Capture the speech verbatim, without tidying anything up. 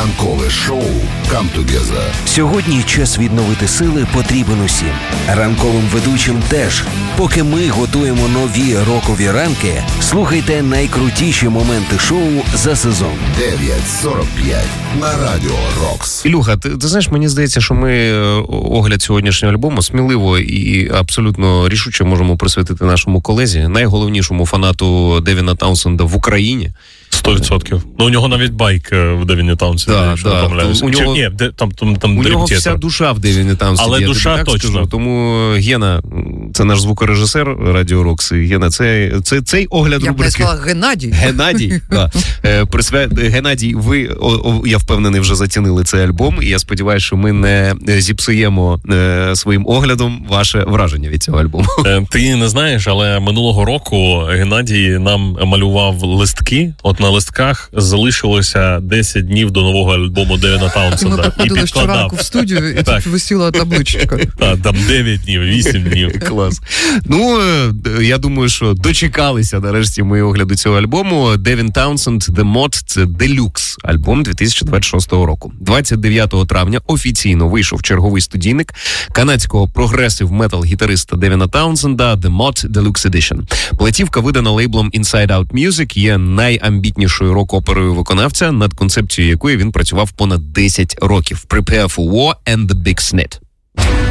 Ранкове шоу «Come Together». Сьогодні час відновити сили потрібен усім. Ранковим ведучим теж. Поки ми готуємо нові рокові ранки, слухайте найкрутіші моменти шоу за сезон. дев'ять сорок п'ять на Радіо Рокс. Ілюха, ти, ти знаєш, мені здається, що ми огляд сьогоднішнього альбому сміливо і абсолютно рішуче можемо присвятити нашому колезі, найголовнішому фанату Девіна Таунсенда в Україні. Сто відсотків. Ну, у нього навіть байк в Девіні Таунсенді, да, якщо да. не помиляюся. У нього, Ні, де, там, там, там у нього вся вся душа в Девіні Таунсенді. Але душа так точно. Скажу. Тому Гена, це наш звукорежисер Радіо Рокс. Гена, це, це цей огляд я рубрики... Я б сказала Геннадій. Геннадій, да. Присвя... Геннадій, ви, о, о, я впевнений, вже зацінили цей альбом, і я сподіваюся, що ми не зіпсуємо е, своїм оглядом ваше враження від цього альбому. Ти не знаєш, але минулого року Геннадій нам малював листки, от на листках залишилося десять днів до нового альбому Девіна Таунсенда. І ми приходили щоранку в студію, і тут висіла табличка. Так, там дев'ять днів, вісім днів. Клас. Ну, я думаю, що дочекалися нарешті ми огляду цього альбому. Девін Таунсенд The Mod – це Deluxe альбом дві тисячі двадцять шостого року. двадцять дев'ятого травня офіційно вийшов черговий студійник канадського прогресив-метал-гітариста Девіна Таунсенда The Mod Deluxe Edition. Платівка, видана лейблом Inside Out Music, є найамбітнішою рок-оперою виконавця, над концепцією якої він працював понад десять років. Prepare for War and the Big Snit.